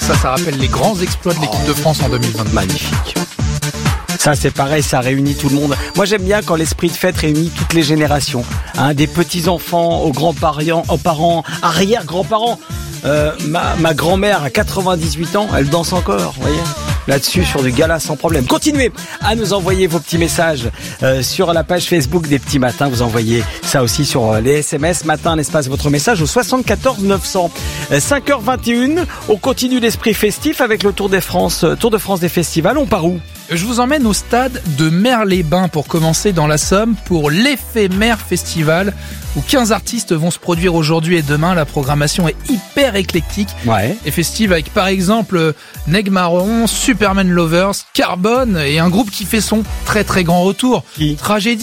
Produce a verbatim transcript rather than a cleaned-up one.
Ça, ça rappelle les grands exploits de l'équipe de France en deux mille vingt. Magnifique. Ça, c'est pareil, ça réunit tout le monde. Moi, j'aime bien quand l'esprit de fête réunit toutes les générations. Hein, des petits-enfants aux grands-parents, aux parents, arrière-grands-parents. Euh, ma, ma grand-mère a quatre-vingt-dix-huit ans, elle danse encore, vous voyez, là-dessus sur du gala sans problème. Continuez à nous envoyer vos petits messages euh, sur la page Facebook des Petits Matins. Vous envoyez ça aussi sur euh, les S M S. Matin, l'espace votre message au soixante-quatorze neuf cents. Euh, cinq heures vingt et une, on continue l'esprit festif avec le Tour de France, euh, Tour de France des festivals. On part où ? Je vous emmène au stade de Merles-les-Bains pour commencer dans la Somme pour l'éphémère festival où quinze artistes vont se produire aujourd'hui et demain. La programmation est hyper éclectique Ouais. et festive avec par exemple Neg Marron, Superman Lovers, Carbone et un groupe qui fait son très très grand retour. Qui ? Tragédie.